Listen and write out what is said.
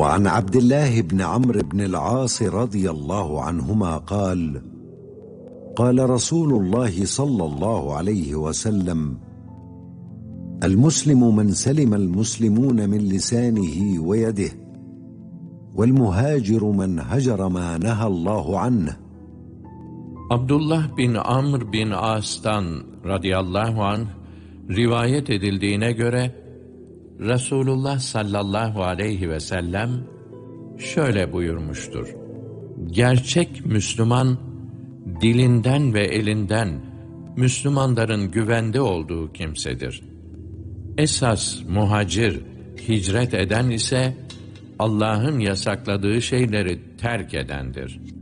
وعن عبد الله بن عمرو بن العاص رضي الله عنهما قال: قال رسول الله صلى الله عليه وسلم: المسلم من سلم المسلمون من لسانه ويده، والمهاجر من هجر ما نهى الله عنه. Abdullah bin Amr bin As'tan radıyallahu anh rivayet edildiğine göre Resulullah sallallahu aleyhi ve sellem şöyle buyurmuştur: gerçek Müslüman, dilinden ve elinden Müslümanların güvende olduğu kimsedir. Esas muhacir, hicret eden ise Allah'ın yasakladığı şeyleri terk edendir.